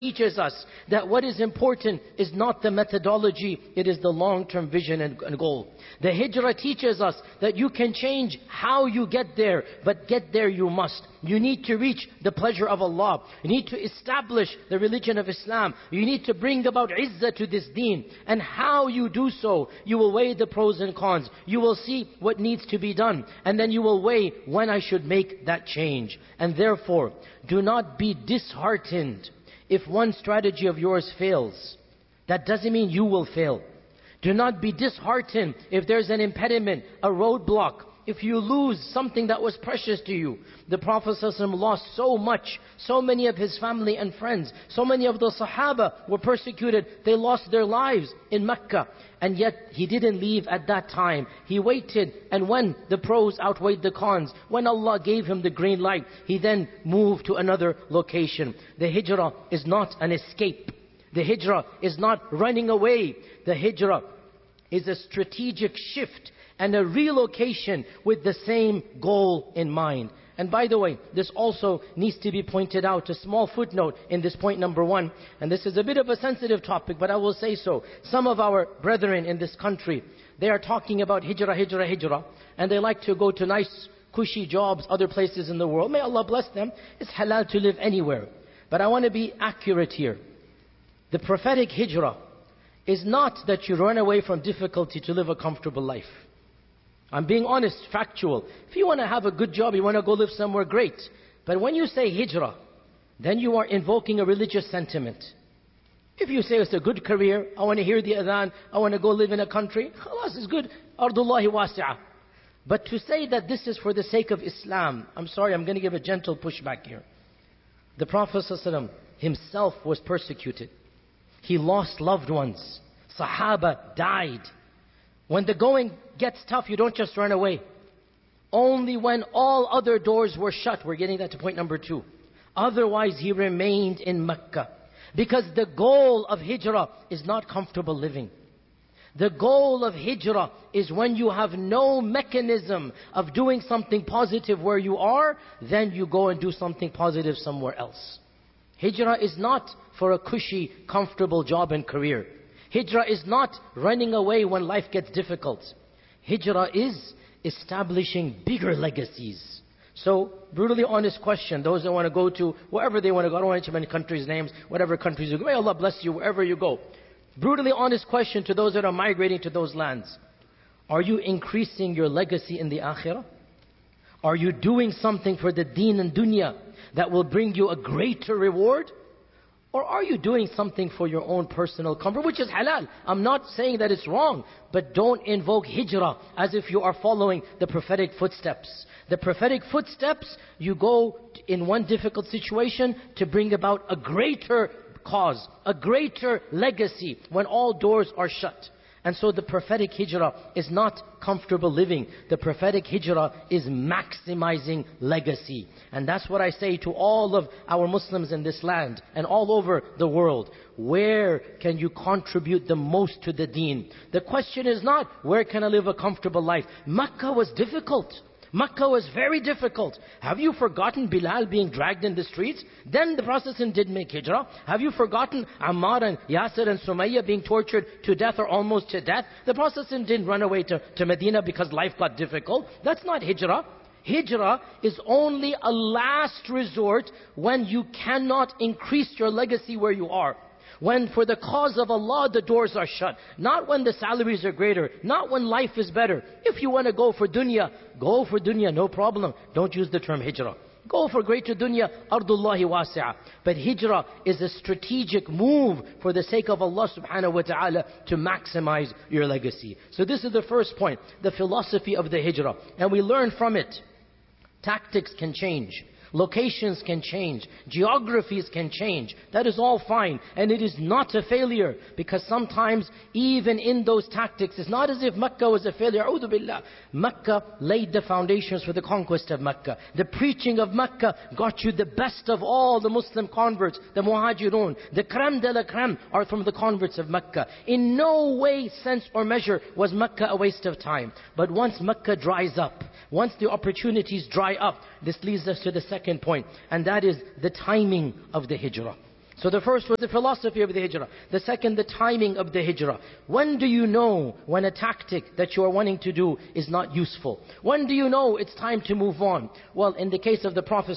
teaches us that what is important is not the methodology, it is the long-term vision and goal. The hijrah teaches us that you can change how you get there, but get there you must. You need to reach the pleasure of Allah. You need to establish the religion of Islam. You need to bring about izzah to this deen. And how you do so, you will weigh the pros and cons. You will see what needs to be done. And then you will weigh when I should make that change. And therefore, do not be disheartened if one strategy of yours fails. That doesn't mean you will fail. Do not be disheartened if there's an impediment, a roadblock. If you lose something that was precious to you. The Prophet ﷺ lost so much. So many of his family and friends. So many of the Sahaba were persecuted. They lost their lives in Mecca. And yet he didn't leave at that time. He waited, and when the pros outweighed the cons, when Allah gave him the green light, he then moved to another location. The hijrah is not an escape. The hijrah is not running away. The hijrah is a strategic shift and a relocation with the same goal in mind. And by the way, this also needs to be pointed out, a small footnote in this point number 1. And this is a bit of a sensitive topic, but I will say so. Some of our brethren in this country, they are talking about hijrah, hijrah, hijrah. And they like to go to nice, cushy jobs, other places in the world. May Allah bless them. It's halal to live anywhere. But I want to be accurate here. The prophetic hijrah is not that you run away from difficulty to live a comfortable life. I'm being honest, factual. If you want to have a good job, you want to go live somewhere, great. But when you say hijrah, then you are invoking a religious sentiment. If you say it's a good career, I want to hear the adhan, I want to go live in a country, khalas, it's good. Ardullahi wasi'ah. But to say that this is for the sake of Islam, I'm sorry, I'm going to give a gentle pushback here. The Prophet ﷺ himself was persecuted. He lost loved ones. Sahaba died. When the going gets tough, you don't just run away. Only when all other doors were shut. We're getting that to point number 2. Otherwise, he remained in Mecca. Because the goal of hijrah is not comfortable living. The goal of hijrah is when you have no mechanism of doing something positive where you are, then you go and do something positive somewhere else. Hijrah is not for a cushy, comfortable job and career. Hijrah is not running away when life gets difficult. Hijrah is establishing bigger legacies. So, brutally honest question. Those that want to go to wherever they want to go. I don't want to mention countries' names. Whatever countries you go. May Allah bless you wherever you go. Brutally honest question to those that are migrating to those lands. Are you increasing your legacy in the akhirah? Are you doing something for the deen and dunya that will bring you a greater reward? Or are you doing something for your own personal comfort, which is halal? I'm not saying that it's wrong, but don't invoke hijrah as if you are following the prophetic footsteps. The prophetic footsteps, you go in one difficult situation to bring about a greater cause, a greater legacy when all doors are shut. And so the prophetic hijrah is not comfortable living. The prophetic hijrah is maximizing legacy. And that's what I say to all of our Muslims in this land and all over the world. Where can you contribute the most to the deen? The question is not, where can I live a comfortable life? Makkah was difficult. Makkah was very difficult. Have you forgotten Bilal being dragged in the streets? Then the Prophet did make hijrah. Have you forgotten Ammar and Yasir and Sumayya being tortured to death or almost to death? The Prophet didn't run away to Medina because life got difficult. That's not hijrah. Hijrah is only a last resort when you cannot increase your legacy where you are. When for the cause of Allah the doors are shut. Not when the salaries are greater. Not when life is better. If you want to go for dunya, no problem. Don't use the term hijrah. Go for greater dunya, ardullahi wasi'ah. But hijrah is a strategic move for the sake of Allah subhanahu wa ta'ala to maximize your legacy. So this is the first point, the philosophy of the hijrah. And we learn from it. Tactics can change. Locations can change. Geographies can change. That is all fine. And it is not a failure. Because sometimes, even in those tactics, it's not as if Mecca was a failure. A'udhu billah. Mecca laid the foundations for the conquest of Mecca. The preaching of Mecca got you the best of all the Muslim converts, the Muhajirun. The creme de la creme are from the converts of Mecca. In no way, sense or measure was Mecca a waste of time. But once Mecca dries up, once the opportunities dry up, this leads us to the second point, and that is the timing of the hijrah. So the first was the philosophy of the hijrah. The second, the timing of the hijrah. When do you know when a tactic that you are wanting to do is not useful? When do you know it's time to move on? Well, in the case of the Prophet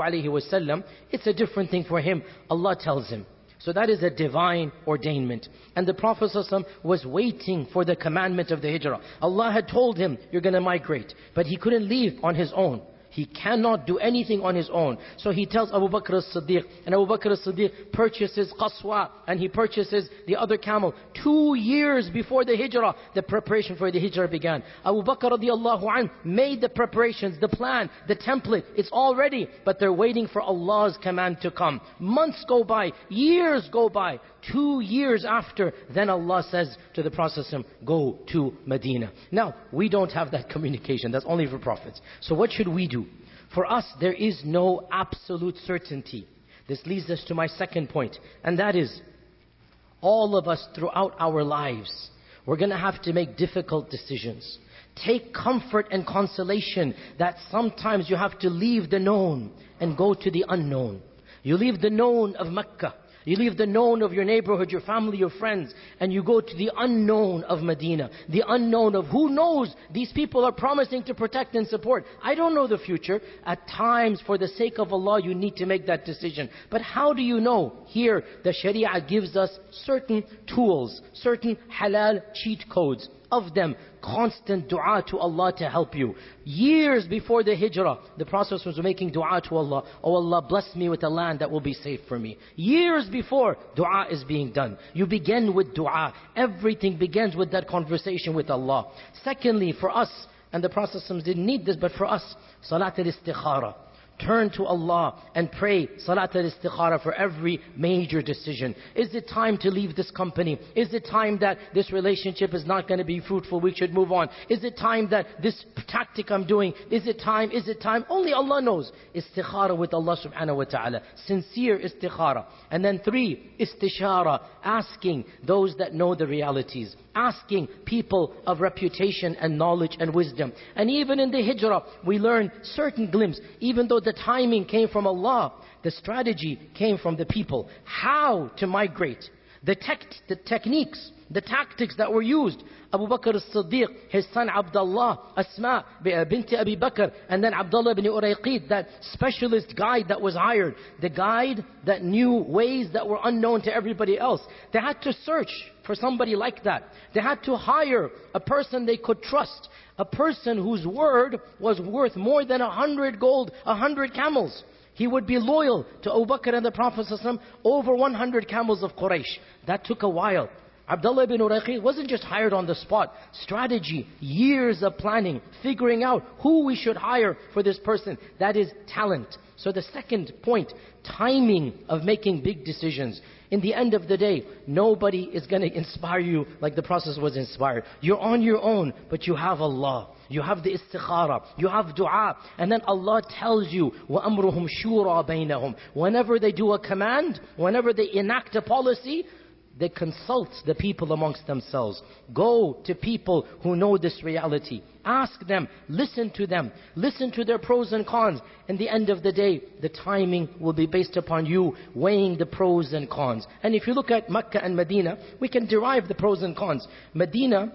ﷺ, it's a different thing for him. Allah tells him. So that is a divine ordainment. And the Prophet ﷺ was waiting for the commandment of the hijrah. Allah had told him, you're going to migrate. But he couldn't leave on his own. He cannot do anything on his own. So he tells Abu Bakr as-Siddiq, and Abu Bakr as-Siddiq purchases Qaswa, and he purchases the other camel. 2 years before the hijrah, the preparation for the hijrah began. Abu Bakr radiallahu anh made the preparations, the plan, the template. It's all ready, but they're waiting for Allah's command to come. Months go by, years go by. 2 years after, then Allah says to the Prophet, go to Medina. Now, we don't have that communication. That's only for prophets. So what should we do? For us, there is no absolute certainty. This leads us to my second point. And that is, all of us throughout our lives, we're going to have to make difficult decisions. Take comfort and consolation that sometimes you have to leave the known and go to the unknown. You leave the known of Mecca. You leave the known of your neighborhood, your family, your friends, and you go to the unknown of Medina. The unknown of who knows, these people are promising to protect and support. I don't know the future. At times, for the sake of Allah, you need to make that decision. But how do you know? Here, the Sharia gives us certain tools, certain halal cheat codes. Of them, constant dua to Allah to help you. Years before the hijrah, the Prophet was making dua to Allah. Oh Allah, bless me with a land that will be safe for me. Years before, dua is being done. You begin with dua. Everything begins with that conversation with Allah. Secondly, for us, and the Prophet didn't need this, but for us, salat al-istikhara. Turn to Allah and pray salat al-istikhara for every major decision. Is it time to leave this company? Is it time that this relationship is not going to be fruitful? We should move on. Is it time that this tactic I'm doing, is it time? Is it time? Only Allah knows. Istikhara with Allah subhanahu wa ta'ala. Sincere istikhara. And then 3, istishara. Asking those that know the realities. Asking people of reputation and knowledge and wisdom. And even in the hijrah, we learn certain glimpses. Even though the timing came from Allah, the strategy came from the people. How to migrate. The techniques, the tactics that were used. Abu Bakr as-Siddiq, his son Abdullah, Asma bint Abi Bakr, and then Abdullah ibn Urayqid, that specialist guide that was hired. The guide that knew ways that were unknown to everybody else. They had to search for somebody like that. They had to hire a person they could trust. A person whose word was worth more than 100 gold, 100 camels. He would be loyal to Abu Bakr and the Prophet ﷺ over 100 camels of Quraysh. That took a while. Abdullah ibn Urayqid wasn't just hired on the spot. Strategy, years of planning, figuring out who we should hire for this person. That is talent. So the second point, timing of making big decisions. In the end of the day, nobody is going to inspire you like the Prophet was inspired. You're on your own, but you have Allah. You have the istikhara. You have dua. And then Allah tells you, وَأَمْرُهُمْ شُورَى بَيْنَهُمْ. Whenever they do a command, whenever they enact a policy, they consult the people amongst themselves. Go to people who know this reality. Ask them, listen to them, listen to their pros and cons. In the end of the day, the timing will be based upon you weighing the pros and cons. And if you look at Mecca and Medina, we can derive the pros and cons. Medina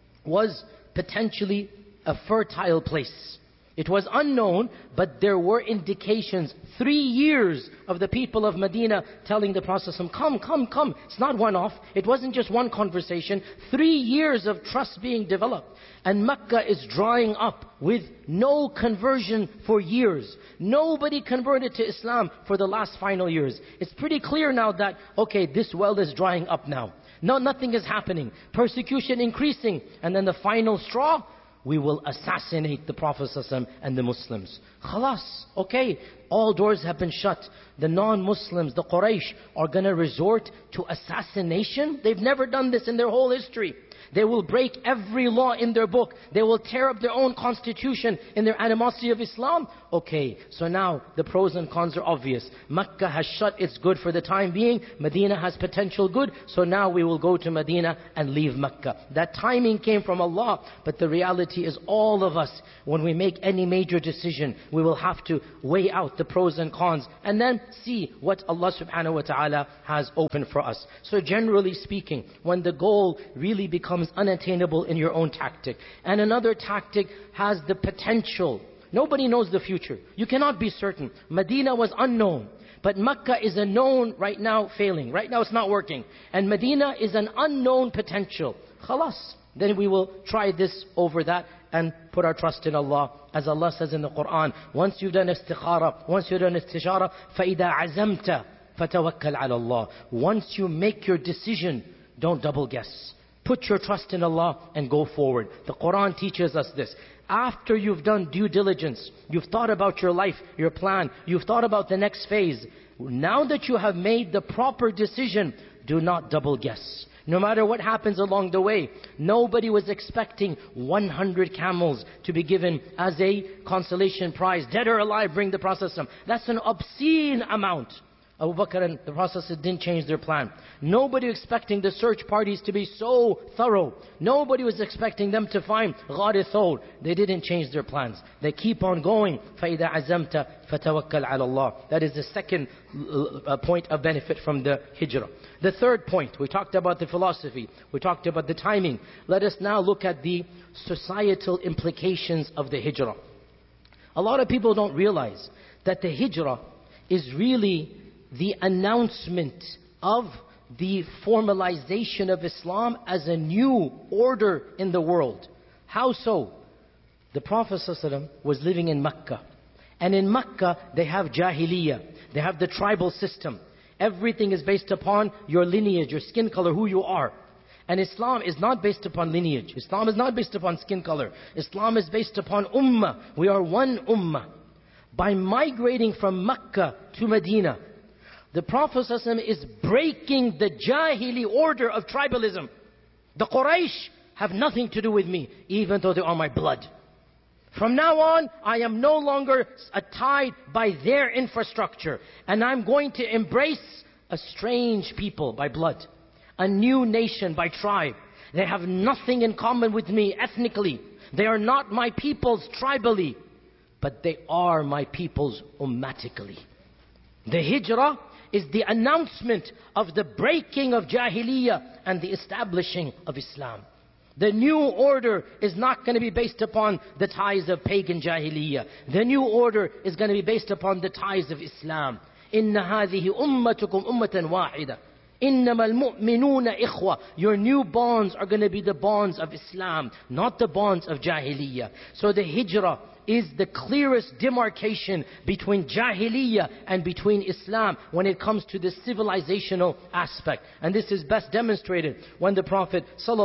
was potentially a fertile place. It was unknown, but there were indications. 3 years of the people of Medina telling the Prophet, come, come, come. It's not one-off. It wasn't just one conversation. 3 years of trust being developed. And Mecca is drying up with no conversion for years. Nobody converted to Islam for the last final years. It's pretty clear now that, okay, this well is drying up now. No, nothing is happening. Persecution increasing. And then the final straw, we will assassinate the Prophet ﷺ and the Muslims. Khalas, okay, all doors have been shut. The non-Muslims, the Quraysh, are going to resort to assassination? They've never done this in their whole history. They will break every law in their book. They will tear up their own constitution in their animosity of Islam. Okay, so now the pros and cons are obvious. Mecca has shut its good for the time being. Medina has potential good. So now we will go to Medina and leave Mecca. That timing came from Allah. But the reality is all of us, when we make any major decision, we will have to weigh out the pros and cons, and then see what Allah subhanahu wa ta'ala has opened for us. So generally speaking, when the goal really becomes unattainable in your own tactic, and another tactic has the potential, nobody knows the future. You cannot be certain. Medina was unknown. But Mecca is a known right now failing. Right now it's not working. And Medina is an unknown potential. Khalas. Then we will try this over that and put our trust in Allah. As Allah says in the Quran, once you've done istikhara, once you've done istishara, فَإِذَا عَزَمْتَ فَتَوَكَّلْ عَلَى اللَّهِ. Once you make your decision, don't double guess. Put your trust in Allah and go forward. The Quran teaches us this. After you've done due diligence, you've thought about your life, your plan, you've thought about the next phase. Now that you have made the proper decision, do not double guess. No matter what happens along the way, nobody was expecting 100 camels to be given as a consolation prize. Dead or alive, bring the Prophet. That's an obscene amount. Abu Bakr and the Prophet didn't change their plan. Nobody was expecting the search parties to be so thorough. Nobody was expecting them to find Ghar Thawr. They didn't change their plans. They keep on going. فَإِذَا عَزَمْتَ فَتَوَكَّلْ عَلَى اللَّهِ. That is the second point of benefit from the hijrah. The third point, we talked about the philosophy. We talked about the timing. Let us now look at the societal implications of the hijrah. A lot of people don't realize that the hijrah is really the announcement of the formalization of Islam as a new order in the world. How so? The Prophet ﷺ was living in Mecca. And in Mecca, they have Jahiliyyah. They have the tribal system. Everything is based upon your lineage, your skin color, who you are. And Islam is not based upon lineage. Islam is not based upon skin color. Islam is based upon ummah. We are one ummah. By migrating from Mecca to Medina, the Prophet ﷺ is breaking the Jahili order of tribalism. The Quraysh have nothing to do with me, even though they are my blood. From now on, I am no longer tied by their infrastructure. And I'm going to embrace a strange people by blood. A new nation by tribe. They have nothing in common with me ethnically. They are not my peoples tribally. But they are my peoples ummatically. The hijrah is the announcement of the breaking of Jahiliyyah and the establishing of Islam. The new order is not going to be based upon the ties of pagan Jahiliyyah. The new order is going to be based upon the ties of Islam. إِنَّ هَذِهِ أُمَّتُكُمْ أُمَّةً وَاحِدًا إِنَّمَا الْمُؤْمِنُونَ إِخْوَةً. Your new bonds are going to be the bonds of Islam, not the bonds of Jahiliyyah. So the hijrah is the clearest demarcation between Jahiliyyah and between Islam when it comes to the civilizational aspect. And this is best demonstrated when the Prophet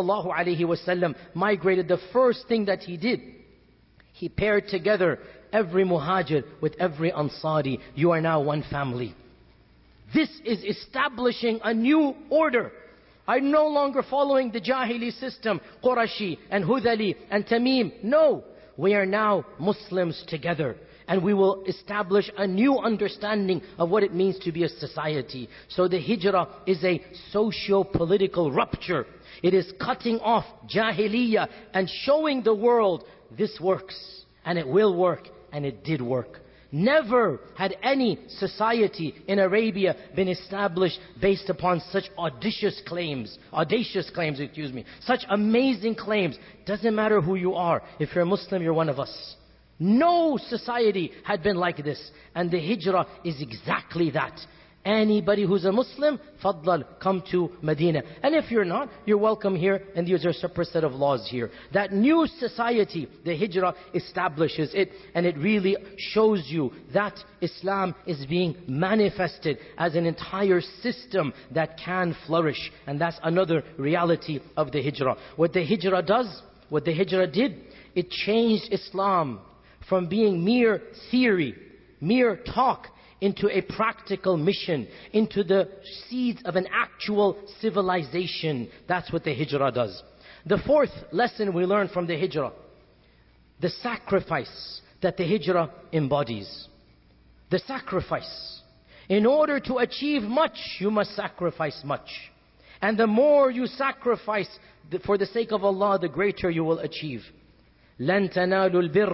ﷺ migrated. The first thing that he did, he paired together every muhajir with every ansari. You are now one family. This is establishing a new order. I'm no longer following the Jahili system, Qurashi and Hudali and Tamim. No. We are now Muslims together. And we will establish a new understanding of what it means to be a society. So the hijrah is a socio-political rupture. It is cutting off Jahiliyyah and showing the world this works. And it will work. And it did work. Never had any society in Arabia been established based upon such audacious claims, such amazing claims. Doesn't matter who you are. If you're a Muslim, you're one of us. No society had been like this. And the hijrah is exactly that. Anybody who's a Muslim, faddal, come to Medina. And if you're not, you're welcome here, and there's a separate set of laws here. That new society, the hijrah establishes it, and it really shows you that Islam is being manifested as an entire system that can flourish. And that's another reality of the hijrah. What the hijrah does, what the hijrah did, it changed Islam from being mere theory, mere talk, into a practical mission, into the seeds of an actual civilization. That's what the hijrah does. The fourth lesson we learn from the hijrah, the sacrifice that the hijrah embodies. The sacrifice. In order to achieve much, you must sacrifice much. And the more you sacrifice for the sake of Allah, the greater you will achieve. لَن تَنَالُوا الْبِرَّ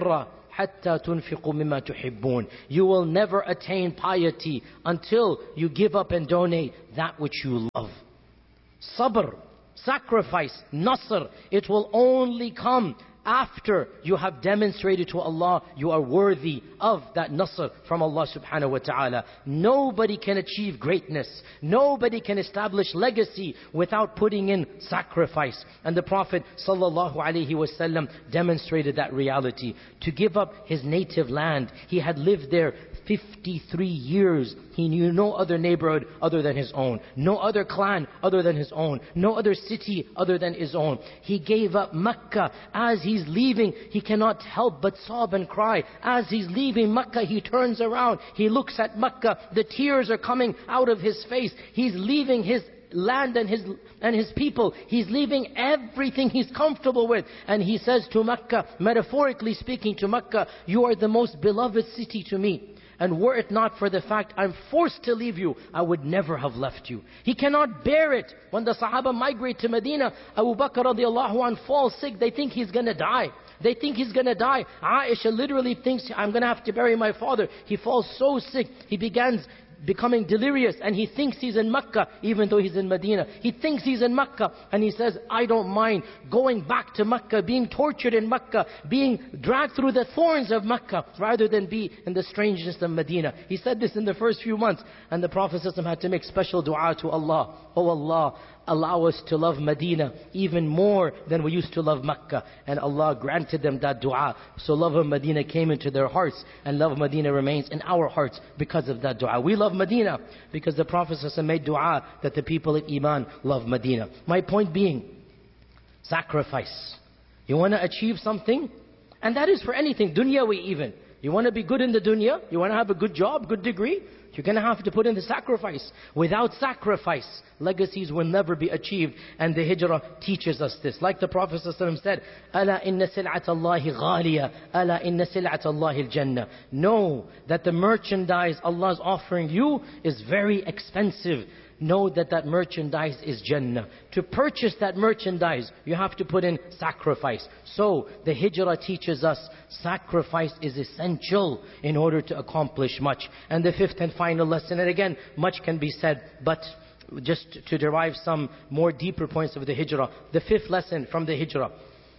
حَتَّى تُنْفِقُوا مِمَّا تُحِبُّونَ. You will never attain piety until you give up and donate that which you love. Sabr, sacrifice, nasr, it will only come after you have demonstrated to Allah you are worthy of that nasr from Allah subhanahu wa ta'ala. Nobody can achieve greatness. Nobody can establish legacy without putting in sacrifice. And the Prophet sallallahu alaihi wasallam demonstrated that reality. To give up his native land, he had lived there 53 years. He knew no other neighborhood other than his own. No other clan other than his own. No other city other than his own. He gave up Mecca. As he's leaving, he cannot help but sob and cry. As he's leaving Mecca, he turns around. He looks at Mecca. The tears are coming out of his face. He's leaving his land and his people. He's leaving everything he's comfortable with. And he says to Mecca, metaphorically speaking to Mecca, you are the most beloved city to me. And were it not for the fact I'm forced to leave you, I would never have left you. He cannot bear it. When the Sahaba migrate to Medina, Abu Bakr radiallahu anhu falls sick. They think he's going to die. They think he's going to die. Aisha literally thinks, I'm going to have to bury my father. He falls so sick. He begins becoming delirious, and he thinks he's in Mecca even though he's in Medina. He thinks he's in Mecca, and he says, I don't mind going back to Mecca, being tortured in Mecca, being dragged through the thorns of Mecca, rather than be in the strangeness of Medina. He said this in the first few months, and the Prophet ﷺ had to make special dua to Allah. Oh Allah, allow us to love Medina even more than we used to love Mecca. And Allah granted them that dua. So love of Medina came into their hearts, and love of Medina remains in our hearts because of that dua. We love Medina because the Prophet ﷺ made dua that the people of Iman love Medina. My point being, sacrifice. You want to achieve something? And that is for anything, dunyawi even. You want to be good in the dunya? You want to have a good job, good degree? You're going to have to put in the sacrifice. Without sacrifice, legacies will never be achieved. And the hijrah teaches us this. Like the Prophet ﷺ said, أَلَا إِنَّ سِلْعَةَ اللَّهِ غَالِيَةً أَلَا إِنَّ سِلْعَةَ اللَّهِ الْجَنَّةِ. Know that the merchandise Allah is offering you is very expensive. Know that that merchandise is Jannah. To purchase that merchandise, you have to put in sacrifice. So, the hijrah teaches us sacrifice is essential in order to accomplish much. And the fifth and final lesson, and again, much can be said, but just to derive some more deeper points of the hijrah. The fifth lesson from the hijrah.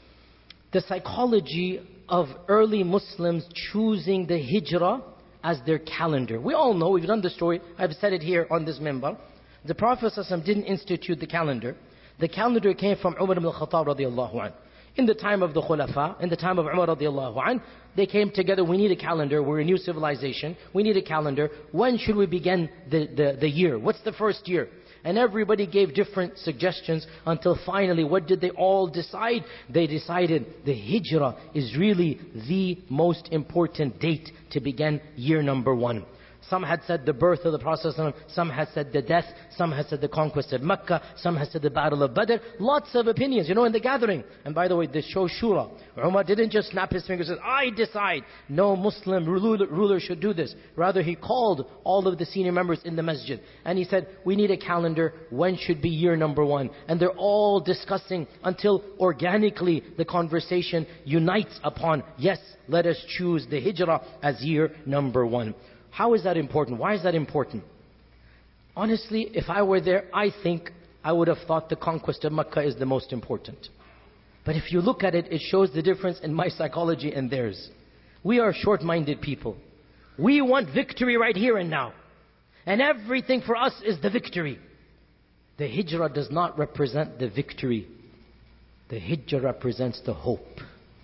The psychology of early Muslims choosing the hijrah as their calendar. We all know, we've done the story, I've said it here on this minbar. The Prophet ﷺ didn't institute the calendar. The calendar came from Umar ibn al-Khattab radiallahu anhu. In the time of the Khulafa, in the time of Umar radiallahu anhu, they came together, we need a calendar, we're a new civilization, we need a calendar. When should we begin the year? What's the first year? And everybody gave different suggestions until finally, what did they all decide? They decided the hijrah is really the most important date to begin year number 1. Some had said the birth of the Prophet ﷺ, some had said the death, some had said the conquest of Mecca, some had said the battle of Badr. Lots of opinions, in the gathering. And by the way, this shows shura. Umar didn't just snap his fingers and say, I decide. No Muslim ruler should do this. Rather, he called all of the senior members in the masjid. And he said, we need a calendar. When should be year number 1? And they're all discussing until organically the conversation unites upon, yes, let us choose the hijrah as year number 1. How is that important? Why is that important? Honestly, if I were there, I think I would have thought the conquest of Mecca is the most important. But if you look at it, it shows the difference in my psychology and theirs. We are short-minded people. We want victory right here and now. And everything for us is the victory. The hijrah does not represent the victory. The hijrah represents the hope.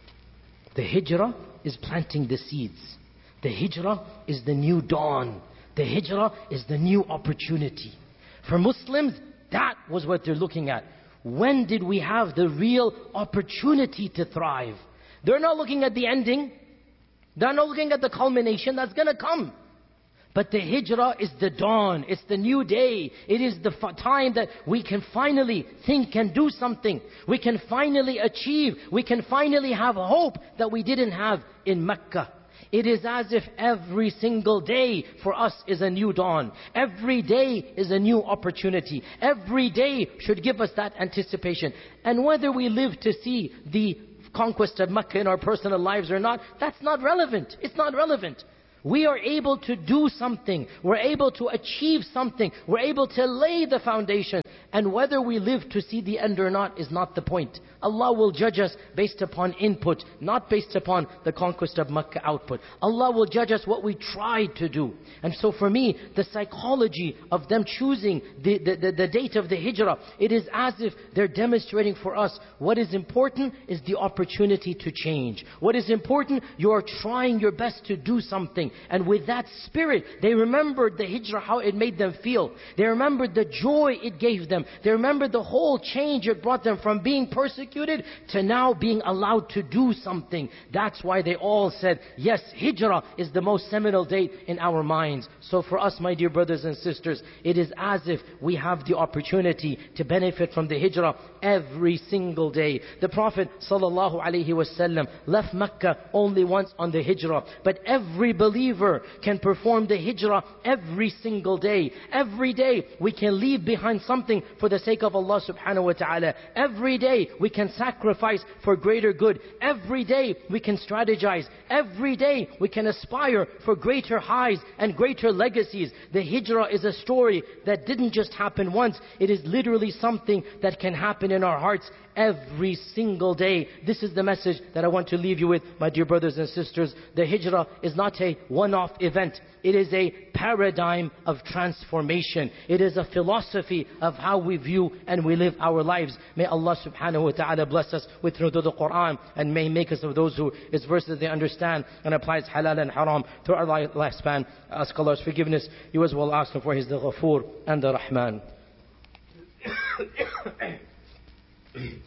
The hijrah is planting the seeds. The hijrah is the new dawn. The hijrah is the new opportunity. For Muslims, that was what they're looking at. When did we have the real opportunity to thrive? They're not looking at the ending. They're not looking at the culmination. That's going to come. But the hijrah is the dawn. It's the new day. It is the time that we can finally think and do something. We can finally achieve. We can finally have hope that we didn't have in Mecca. It is as if every single day for us is a new dawn. Every day is a new opportunity. Every day should give us that anticipation. And whether we live to see the conquest of Mecca in our personal lives or not, that's not relevant. It's not relevant. We are able to do something. We're able to achieve something. We're able to lay the foundation. And whether we live to see the end or not is not the point. Allah will judge us based upon input, not based upon the conquest of Mecca output. Allah will judge us what we tried to do. And so for me, the psychology of them choosing the date of the hijrah, it is as if they're demonstrating for us what is important is the opportunity to change. What is important, you are trying your best to do something. And with that spirit, they remembered the hijrah, how it made them feel. They remembered the joy it gave them. They remembered the whole change it brought them from being persecuted to now being allowed to do something. That's why they all said, yes, hijrah is the most seminal date in our minds. So for us, my dear brothers and sisters, it is as if we have the opportunity to benefit from the hijrah every single day. The Prophet ﷺ left Mecca only once on the hijrah, but every believer can perform the hijrah every single day. Every day we can leave behind something for the sake of Allah subhanahu wa ta'ala. Every day we can sacrifice for greater good. Every day we can strategize. Every day we can aspire for greater highs and greater legacies. The hijrah is a story that didn't just happen once. It is literally something that can happen in our hearts every single day. This is the message that I want to leave you with, my dear brothers and sisters. The hijrah is not a one-off event. It is a paradigm of transformation. It is a philosophy of how we view and we live our lives. May Allah subhanahu wa ta'ala bless us with through the Quran, and may make us of those who His verses they understand and applies halal and haram through our lifespan. Ask Allah's forgiveness. You as well ask Him for His the Ghafoor and the Rahman.